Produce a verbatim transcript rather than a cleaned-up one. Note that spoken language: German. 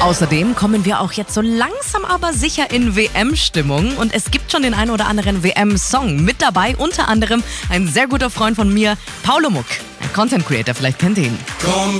Außerdem kommen wir auch jetzt so langsam aber sicher in W M-Stimmung und es gibt schon den einen oder anderen W M-Song mit dabei, unter anderem ein sehr guter Freund von mir, Paulo Muck, ein Content Creator, vielleicht kennt ihr ihn. Komm,